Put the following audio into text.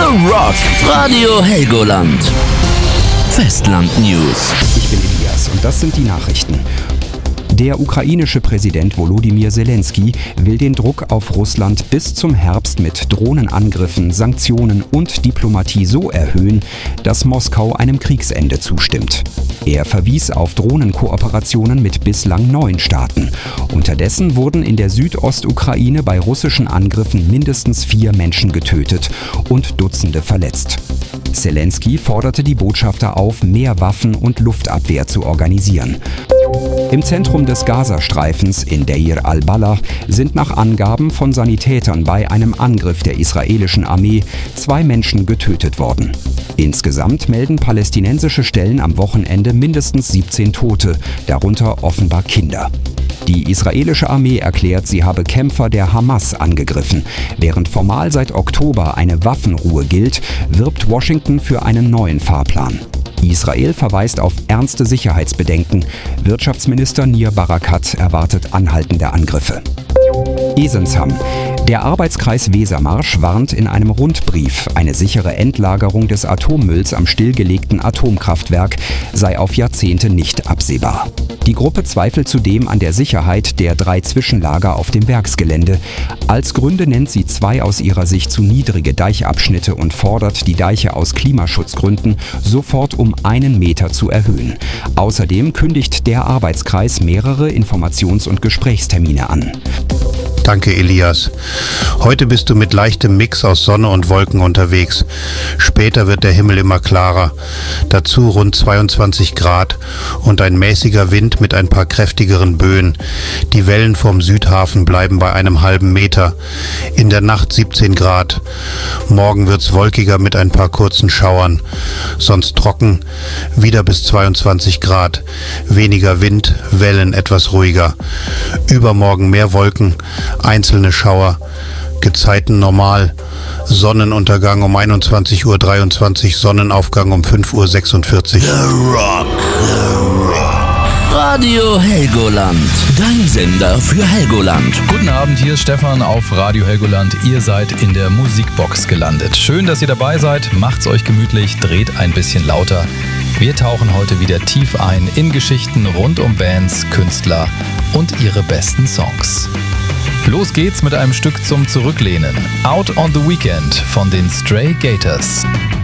The Rock. Radio Helgoland. Festland News. Ich bin Elias und das sind die Nachrichten. Der ukrainische Präsident Volodymyr Zelensky will den Druck auf Russland bis zum Herbst mit Drohnenangriffen, Sanktionen und Diplomatie so erhöhen, dass Moskau einem Kriegsende zustimmt. Er verwies auf Drohnenkooperationen mit bislang 9 Staaten. Unterdessen wurden in der Südostukraine bei russischen Angriffen mindestens 4 Menschen getötet und Dutzende verletzt. Zelensky forderte die Botschafter auf, mehr Waffen und Luftabwehr zu organisieren. Im Zentrum des Gazastreifens in Deir al-Balah sind nach Angaben von Sanitätern bei einem Angriff der israelischen Armee 2 Menschen getötet worden. Insgesamt melden palästinensische Stellen am Wochenende mindestens 17 Tote, darunter offenbar Kinder. Die israelische Armee erklärt, sie habe Kämpfer der Hamas angegriffen. Während formal seit Oktober eine Waffenruhe gilt, wirbt Washington für einen neuen Fahrplan. Israel verweist auf ernste Sicherheitsbedenken. Wirtschaftsminister Nir Barakat erwartet anhaltende Angriffe. Esensham. Der Arbeitskreis Wesermarsch warnt in einem Rundbrief, eine sichere Endlagerung des Atommülls am stillgelegten Atomkraftwerk sei auf Jahrzehnte nicht absehbar. Die Gruppe zweifelt zudem an der Sicherheit der 3 Zwischenlager auf dem Werksgelände. Als Gründe nennt sie 2 aus ihrer Sicht zu niedrige Deichabschnitte und fordert, die Deiche aus Klimaschutzgründen sofort um 1 Meter zu erhöhen. Außerdem kündigt der Arbeitskreis mehrere Informations- und Gesprächstermine an. Danke, Elias. Heute bist du mit leichtem Mix aus Sonne und Wolken unterwegs. Später wird der Himmel immer klarer. Dazu rund 22 Grad und ein mäßiger Wind mit ein paar kräftigeren Böen. Die Wellen vom Südhafen bleiben bei einem halben Meter. In der Nacht 17 Grad. Morgen wird's wolkiger mit ein paar kurzen Schauern. Sonst trocken, wieder bis 22 Grad. Weniger Wind, Wellen etwas ruhiger. Übermorgen mehr Wolken, einzelne Schauer, Gezeiten normal, Sonnenuntergang um 21:23 Uhr, Sonnenaufgang um 5:46 Uhr. The Rock. Radio Helgoland. Dein Sender für Helgoland. Guten Abend, hier ist Stefan auf Radio Helgoland. Ihr seid in der Musikbox gelandet. Schön, dass ihr dabei seid. Macht's euch gemütlich, dreht ein bisschen lauter. Wir tauchen heute wieder tief ein in Geschichten rund um Bands, Künstler und ihre besten Songs. Los geht's mit einem Stück zum Zurücklehnen. Out on the Weekend von den Stray Gators.